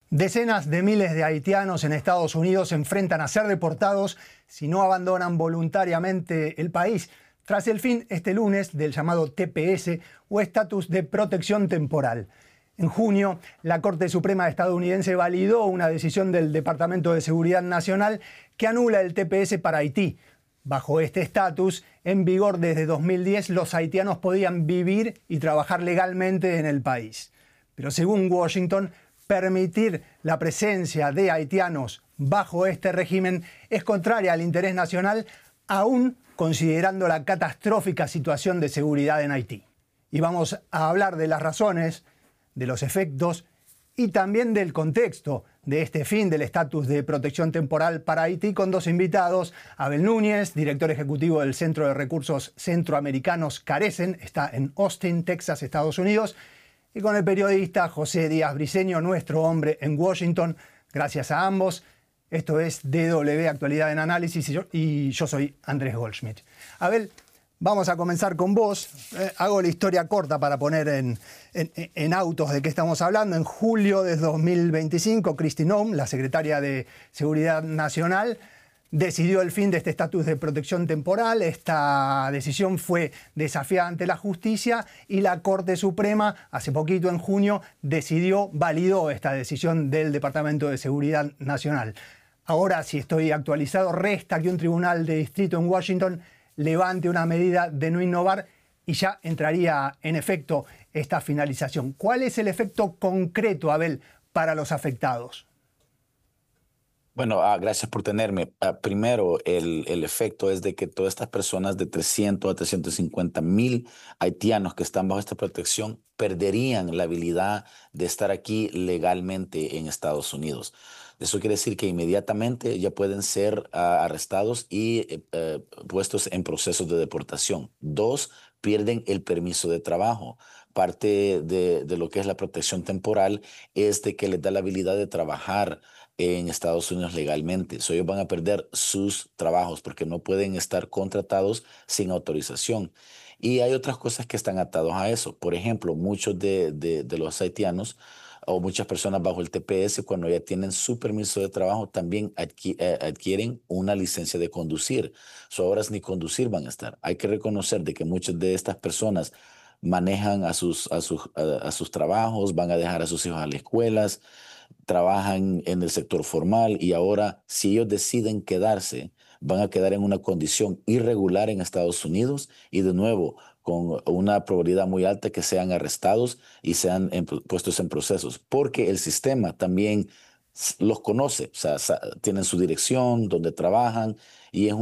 Decenas de miles de haitianos en Estados Unidos se enfrentan a ser deportados si no abandonan voluntariamente el país, tras el fin este lunes del llamado TPS o estatus de protección temporal. En junio, la Corte Suprema estadounidense validó una decisión del Departamento de Seguridad Nacional que anula el TPS para Haití. Bajo este estatus, en vigor desde 2010, los haitianos podían vivir y trabajar legalmente en el país. Pero según Washington, permitir la presencia de haitianos bajo este régimen es contraria al interés nacional, aún considerando la catastrófica situación de seguridad en Haití. Y vamos a hablar de las razones, de los efectos y también del contexto de este fin del estatus de protección temporal para Haití con dos invitados. Abel Núñez, director ejecutivo del Centro de Recursos Centroamericanos Carecen, está en Austin, Texas, Estados Unidos. Y con el periodista José Díaz Briceño, nuestro hombre en Washington. Gracias a ambos. Esto es DW Actualidad en Análisis y yo soy Andrés Goldschmidt. Abel, vamos a comenzar con vos. Hago la historia corta para poner en autos de qué estamos hablando. En julio de 2025, Kristi Noem, la secretaria de Seguridad Nacional, decidió el fin de este estatus de protección temporal. Esta decisión fue desafiada ante la justicia y la Corte Suprema, hace poquito, en junio, validó esta decisión del Departamento de Seguridad Nacional. Ahora, si estoy actualizado, resta que un tribunal de distrito en Washington levante una medida de no innovar y ya entraría en efecto esta finalización. ¿Cuál es el efecto concreto, Abel, para los afectados? Bueno, gracias por tenerme. Primero, el efecto es de que todas estas personas de 300 a 350 mil haitianos que están bajo esta protección perderían la habilidad de estar aquí legalmente en Estados Unidos. Eso quiere decir que inmediatamente ya pueden ser arrestados y puestos en procesos de deportación. Dos, pierden el permiso de trabajo. Parte de lo que es la protección temporal es de que les da la habilidad de trabajar en Estados Unidos legalmente. Ellos van a perder sus trabajos porque no pueden estar contratados sin autorización. Y hay otras cosas que están atados a eso. Por ejemplo, muchos de los haitianos o muchas personas bajo el TPS, cuando ya tienen su permiso de trabajo, también adquieren una licencia de conducir. Ahora ni conducir van a estar. Hay que reconocer de que muchas de estas personas manejan a sus trabajos, van a dejar a sus hijos a las escuelas, trabajan en el sector formal y ahora, si ellos deciden quedarse, van a quedar en una condición irregular en Estados Unidos y de nuevo con una probabilidad muy alta que sean arrestados y sean puestos en procesos, porque el sistema también los conoce, o sea, tienen su dirección, donde trabajan y es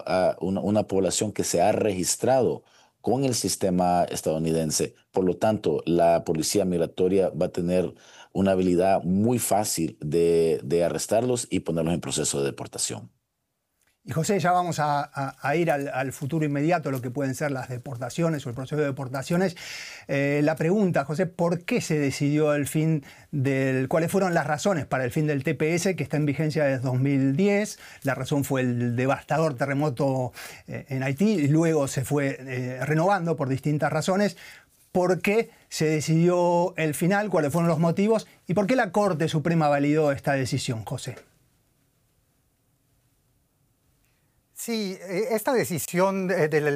una población que se ha registrado con el sistema estadounidense. Por lo tanto, la policía migratoria va a tener una habilidad muy fácil de arrestarlos y ponerlos en proceso de deportación. Y José, ya vamos a ir al futuro inmediato, lo que pueden ser las deportaciones o el proceso de deportaciones. La pregunta, José, ¿por qué se decidió el fin cuáles fueron las razones para el fin del TPS, que está en vigencia desde 2010? La razón fue el devastador terremoto en Haití y luego se fue renovando por distintas razones. ¿Por qué se decidió el final? ¿Cuáles fueron los motivos? ¿Y por qué la Corte Suprema validó esta decisión, José? Sí, esta decisión del